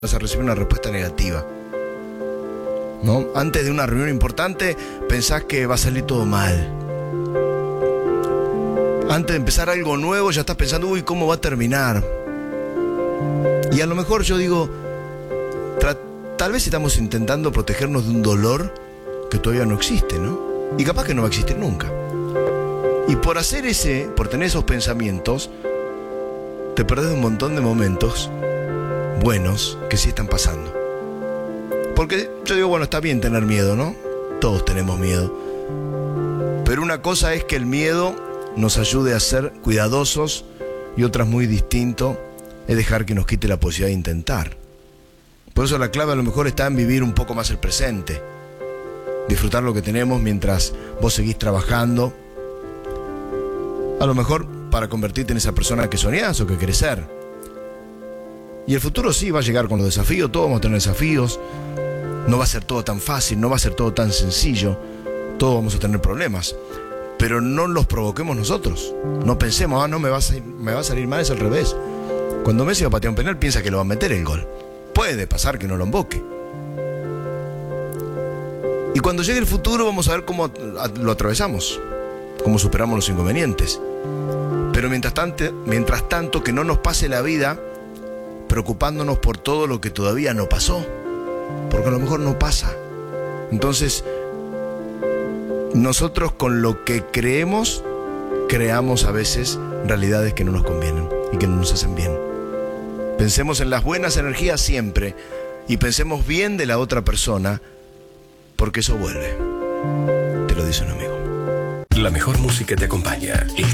vas a recibir una respuesta negativa, ¿no? Antes de una reunión importante pensás que va a salir todo mal. Antes de empezar algo nuevo ya estás pensando, uy, ¿cómo va a terminar? Y a lo mejor yo digo, tal vez estamos intentando protegernos de un dolor que todavía no existe, ¿no? Y capaz que no va a existir nunca. Y por tener esos pensamientos, te perdés de un montón de momentos buenos que sí están pasando. Porque yo digo, bueno, está bien tener miedo, ¿no? Todos tenemos miedo. Pero una cosa es que el miedo nos ayude a ser cuidadosos y otra muy distinto es dejar que nos quite la posibilidad de intentar. Por eso la clave a lo mejor está en vivir un poco más el presente. Disfrutar lo que tenemos mientras vos seguís trabajando. A lo mejor para convertirte en esa persona que soñás o que querés ser. Y el futuro sí va a llegar con los desafíos, todos vamos a tener desafíos. No va a ser todo tan fácil, no va a ser todo tan sencillo. Todos vamos a tener problemas. Pero no los provoquemos nosotros. No pensemos, no me va a salir mal, es al revés. Cuando Messi va a patear un penal piensa que lo va a meter el gol. Puede pasar que no lo emboque. Y cuando llegue el futuro vamos a ver cómo lo atravesamos, cómo superamos los inconvenientes. Pero mientras tanto que no nos pase la vida preocupándonos por todo lo que todavía no pasó, porque a lo mejor no pasa. Entonces, nosotros con lo que creemos, creamos a veces realidades que no nos convienen y que no nos hacen bien. Pensemos en las buenas energías siempre y pensemos bien de la otra persona, porque eso vuelve. Te lo dice un amigo. La mejor música te acompaña.